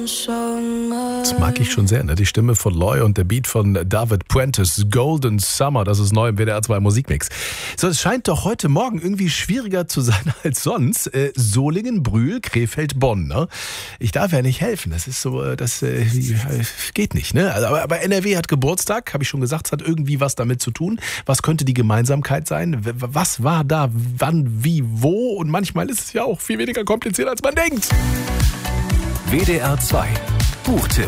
Das mag ich schon sehr, ne? Die Stimme von Loy und der Beat von David Puentes, Golden Summer, das ist neu im WDR 2 Musikmix. So, es scheint doch heute Morgen irgendwie schwieriger zu sein als sonst. Solingen, Brühl, Krefeld, Bonn, ne? Ich darf ja nicht helfen, das ist so, das geht nicht, ne? Aber NRW hat Geburtstag, habe ich schon gesagt, es hat irgendwie was damit zu tun. Was könnte die Gemeinsamkeit sein? Was war da, wann, wie, wo? Und manchmal ist es ja auch viel weniger kompliziert, als man denkt. WDR 2 Buchtipp.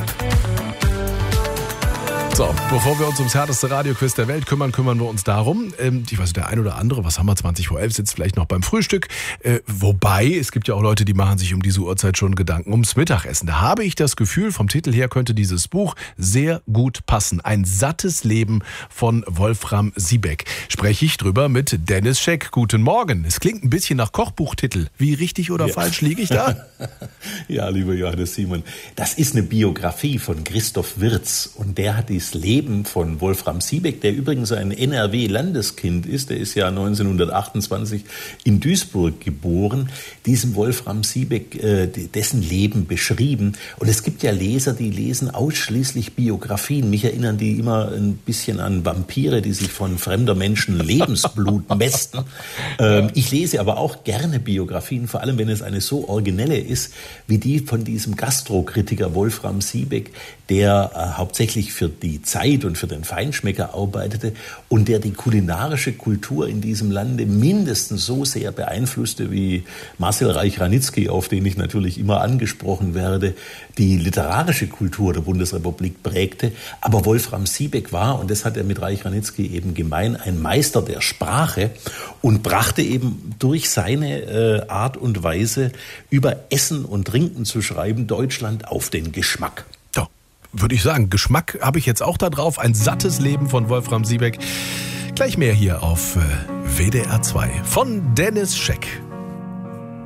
So, bevor wir uns ums härteste Radioquiz der Welt kümmern wir uns darum. Ich weiß, der ein oder andere, was haben wir, 20:11 sitzt vielleicht noch beim Frühstück. Wobei, es gibt ja auch Leute, die machen sich um diese Uhrzeit schon Gedanken ums Mittagessen. Da habe ich das Gefühl, vom Titel her könnte dieses Buch sehr gut passen. Ein sattes Leben von Wolfram Siebeck. Spreche ich drüber mit Dennis Scheck. Guten Morgen. Es klingt ein bisschen nach Kochbuchtitel. Wie richtig oder falsch liege ich da? Ja, lieber Johannes Simon, das ist eine Biografie von Christoph Wirz und der hat das Leben von Wolfram Siebeck, der übrigens ein NRW-Landeskind ist, der ist ja 1928 in Duisburg geboren, diesem Wolfram Siebeck dessen Leben beschrieben. Und es gibt ja Leser, die lesen ausschließlich Biografien. Mich erinnern die immer ein bisschen an Vampire, die sich von fremder Menschen Lebensblut mästen. Ich lese aber auch gerne Biografien, vor allem wenn es eine so originelle ist, wie die von diesem Gastrokritiker Wolfram Siebeck, der hauptsächlich für die Zeit und für den Feinschmecker arbeitete und der die kulinarische Kultur in diesem Lande mindestens so sehr beeinflusste wie Marcel Reich-Ranitzky, auf den ich natürlich immer angesprochen werde, die literarische Kultur der Bundesrepublik prägte. Aber Wolfram Siebeck war, und das hat er mit Reich-Ranitzky eben gemein, ein Meister der Sprache und brachte eben durch seine Art und Weise über Essen und Trinken zu schreiben Deutschland auf den Geschmack. Würde ich sagen, Geschmack habe ich jetzt auch da drauf. Ein sattes Leben von Wolfram Siebeck. Gleich mehr hier auf WDR 2 von Dennis Scheck.